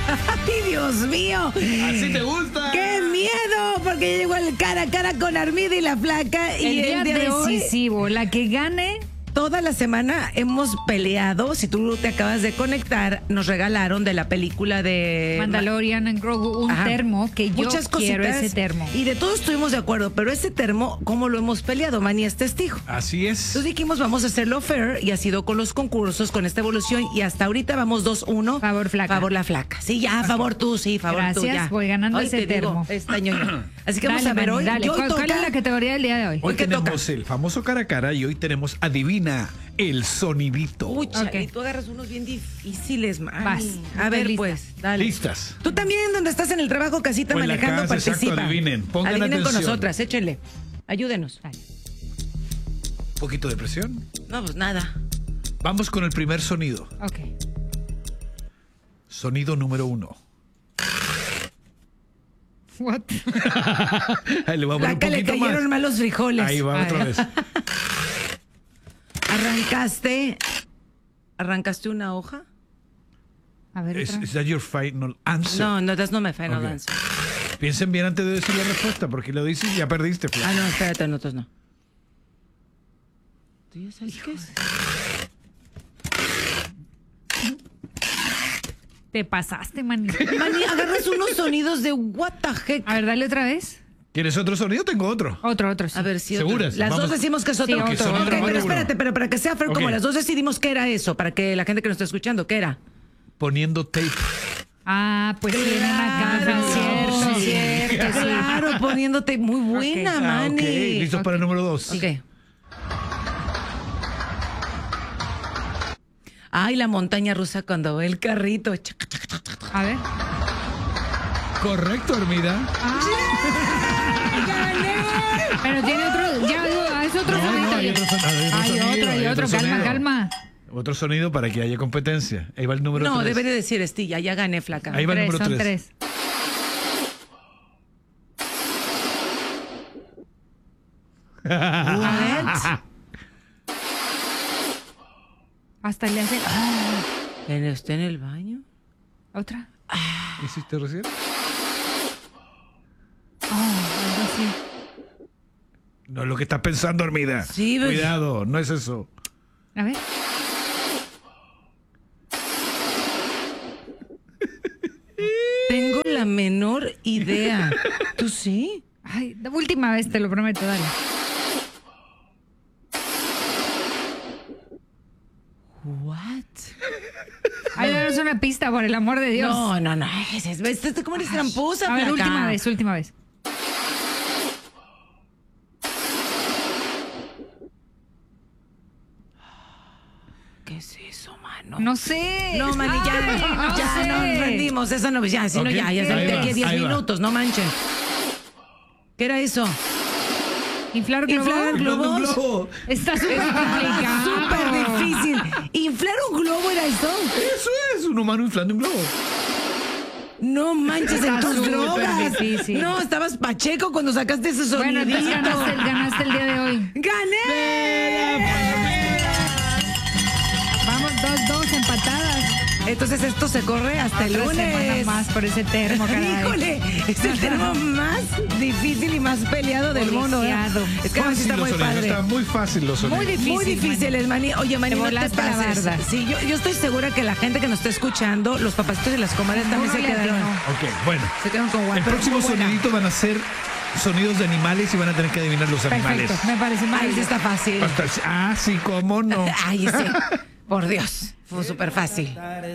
¡Ay, Dios mío! ¿Así te gusta? ¡Qué miedo! Porque llegó el cara a cara con Armida y la Flaca. Y el día de hoy, decisivo, la que gane. toda la semana hemos peleado. Si tú te acabas de conectar, nos regalaron de la película de Mandalorian en Grogu un Ajá. termo que yo Muchas quiero cositas, ese termo. Y de todos estuvimos de acuerdo, pero ese termo, ¿cómo lo hemos peleado? Manny es testigo. Así es. Entonces dijimos, vamos a hacerlo fair, y ha sido con los concursos, con esta evolución, y hasta ahorita vamos 2-1. Favor Flaca. Favor la Flaca. Sí, ya, favor tú, sí, favor tú, Gracias, ya. voy ganando Hoy ese te digo, termo. está ñoño. Así que vamos Dale, a ver Manny, hoy. dale. Y hoy ¿Cuál es toca- la categoría del día de hoy? Hoy ¿qué tenemos toca? el famoso cara a cara y hoy tenemos adivina el sonidito. Uy, chale, Ok. tú agarras unos bien difíciles, Manny. Vas, A estoy ver, lista. pues, dale. ¿Listas? Tú también, donde estás en el trabajo, casita, O en la manejando, casa, exacto, participa. adivinen, pongan Adivinen con atención. nosotras, échenle. Ayúdenos. Dale. ¿Un poquito de presión? No, pues nada. Vamos con el primer sonido. Ok. Sonido número 1. What? Ahí le voy a poner un Flaca, le poquito cayeron más. mal los frijoles. Ahí va A otra ver. vez. ¿Arrancaste una hoja? A ver, otra. Is that your final answer? No, no, that's not my final Ok. answer. Piensen bien antes de decir la respuesta, porque lo dices y ya perdiste, Flaca. Ah, no, espérate, nosotros no. ¿Tú ya sabes qué es? Te pasaste, Manny. Manny, agarras unos sonidos de what the heck. A ver, dale otra vez. ¿Quieres otro sonido? Tengo otro. Otro, sí. A ver si ¿Seguras? Las Vamos. dos decimos que es otro. Sí, otro, Ok, otro, pero otro. espérate, pero para que sea fair, como Ok. las dos decidimos qué era eso, para que la gente que nos está escuchando, ¿qué era? Poniendo tape. Ah, pues sí, en una caja, Claro. cierto, cierto. sí. Claro, poniéndote muy buena, Ok. Ah, ok. Manny. ¿Listos para el número 2? Ok. Ay, la montaña rusa cuando ve el carrito. Chaca, chaca, chaca, chaca. A ver. Correcto, Hermida. Pero tiene otro, ya es otro sonido. hay otro sonido, Hay otro, calma, sonido. calma. Otro sonido para que haya competencia. Ahí va el número 3. No, debería decir Estilla, ya gané, Flaca. Ahí va el número Son 3. 3. What? Hasta le hace. ¿Está en el baño? Otra. ¿Hiciste recién? Algo así. No es lo que estás pensando, Hermida. Sí, pero- Cuidado, no es eso. A ver. Tengo la menor idea. ¿Tú sí? Ay, la última vez, te lo prometo, dale. What? Ay, danos una pista, por el amor de Dios. No, no, no. ¿Cómo eres tramposa, A ver, Flaca? última vez. ¿Qué es eso, mano? No sé. No, Manny, ya, Ay, no ya sé. nos rendimos. Eso no, ya, si no, Ok, ya ahí se de va, aquí a 10 ahí va. minutos, no manchen. ¿Qué era eso? ¿Inflar globos? ¿Inflar globos? Un globo. Está súper complicado. Súper difícil. ¿Inflar un globo era eso? Eso es un humano inflando un globo. No manches, en Está tus súper drogas. difícil. No, estabas pacheco cuando sacaste ese Bueno, sonidito. entonces ganaste el día de hoy. ¡Gané! Vamos, 2-2 empatadas. Entonces esto se corre hasta el Otra semana lunes. más por ese termo, caray. Híjole, es el termo más difícil y más peleado del mundo. ¿eh? Codiciado. Es que Fácil está los muy sonidos, padre. está muy fácil los sonidos. Muy difícil. Muy difíciles, Manny. Oye, Manny, Te no te volaste la pases. barda. Sí, yo estoy segura que la gente que nos está escuchando, los papacitos y las comadres también se Ninguno le quedaron. atinó. Ok, bueno. Se quedaron con El guapo. próximo sonidito van a ser sonidos de animales y van a tener que adivinar los animales. Perfecto, me parece Ay, sí maravilloso. está fácil. Ah, sí, cómo no. Ay, sí. Por Dios. Fue súper fácil.